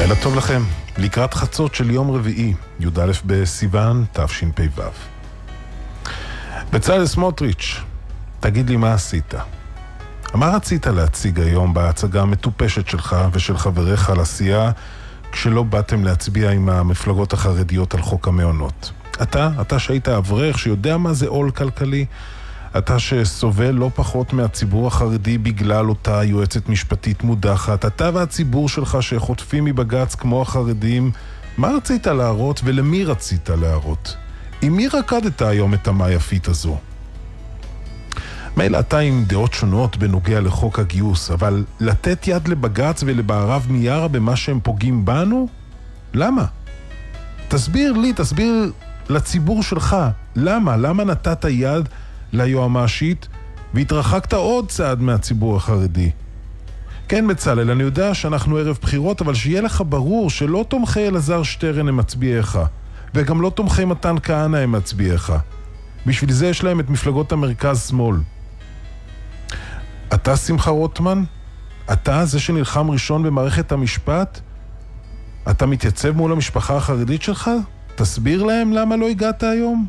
לילה טוב לכם, לקראת חצות של יום רביעי, י"א בסיוון, תשפ"ו. בצלאל סמוטריץ', תגיד לי מה עשית? מה רצית להציג היום בהצגה המטופשת שלך ושל חבריך לסיעה, כשלא באתם להצביע עם המפלגות החרדיות על חוק המעונות? אתה שהיית אברך שיודע מה זה עול כלכלי, אתה שסובל לא פחות מהציבור החרדי בגלל אותה יועצת משפטית מודחת, אתה והציבור שלך שחוטפים מבגץ כמו החרדים, מה רצית להראות ולמי רצית להראות? עם מי רקדת היום את המאייפית הזו? מילא אתה עם דעות שונות בנוגע לחוק הגיוס, אבל לתת יד לבגץ ולבערב מיארה במה שהם פוגעים בנו? למה? תסביר לי, תסביר לציבור שלך, למה נתת יד ליועמ"שית והתרחקת עוד צעד מהציבור החרדי? כן בצלאל, אני יודע שאנחנו ערב בחירות, אבל שיהיה לך ברור שלא תומכי אלעזר שטרן הם מצביעיך, וגם לא תומכי מתן כהנא הם מצביעיך. בשביל זה יש להם את מפלגות המרכז שמאל. אתה שמחה רוטמן? אתה זה שנלחם ראשון במערכת המשפט? אתה מתייצב מול המשפחה החרדית שלך? תסביר להם למה לא הגעת היום?